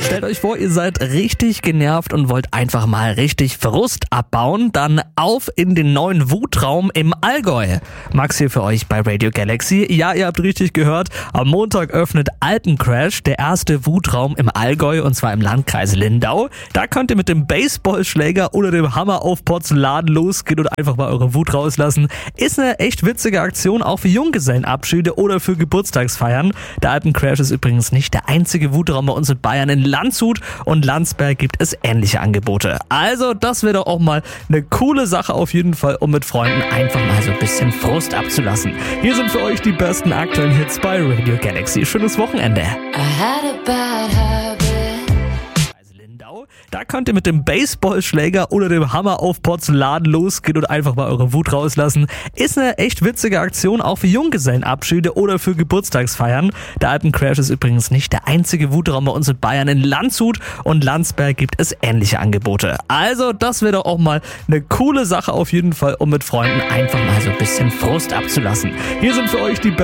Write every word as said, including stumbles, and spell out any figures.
Stellt euch vor, ihr seid richtig genervt und wollt einfach mal richtig Frust abbauen. Dann auf in den neuen Wutraum im Allgäu. Max hier für euch bei Radio Galaxy. Ja, ihr habt richtig gehört. Am Montag öffnet Alpencrash, der erste Wutraum im Allgäu, und zwar im Landkreis Lindau. Da könnt ihr mit dem Baseballschläger oder dem Hammer auf Porzellan losgehen und einfach mal eure Wut rauslassen. Ist eine echt witzige Aktion, auch für Junggesellenabschiede oder für Geburtstagsfeiern. Der Alpencrash ist übrigens nicht der einzige Wutraum bei uns in Bayern. In Landshut und Landsberg gibt es ähnliche Angebote. Also das wäre doch auch mal eine coole Sache auf jeden Fall, um mit Freunden einfach mal so ein bisschen Frust abzulassen. Hier sind für euch die besten aktuellen Hits bei Radio Galaxy. Schönes Wochenende. Da könnt ihr mit dem Baseballschläger oder dem Hammer auf Porzellan losgehen und einfach mal eure Wut rauslassen. Ist eine echt witzige Aktion, auch für Junggesellenabschiede oder für Geburtstagsfeiern. Der Alpencrash ist übrigens nicht der einzige Wutraum bei uns in Bayern. In Landshut und Landsberg gibt es ähnliche Angebote. Also das wäre doch auch mal eine coole Sache auf jeden Fall, um mit Freunden einfach mal so ein bisschen Frust abzulassen. Hier sind für euch die